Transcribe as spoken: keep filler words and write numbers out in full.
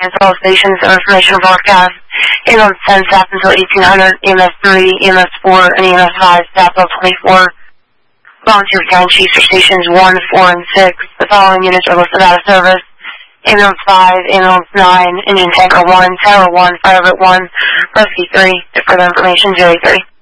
all stations of information broadcast. Ambulance ten staff until eighteen hundred, E M S three, E M S four, and E M S five staff until twenty-four. Volunteer battalion chiefs for stations one, four, and six. The following units are listed out of service. Ambulance five, Ambulance nine, Engine Tanker one, Tower one, Fire Boat one, Rescue three. For further information, zero three.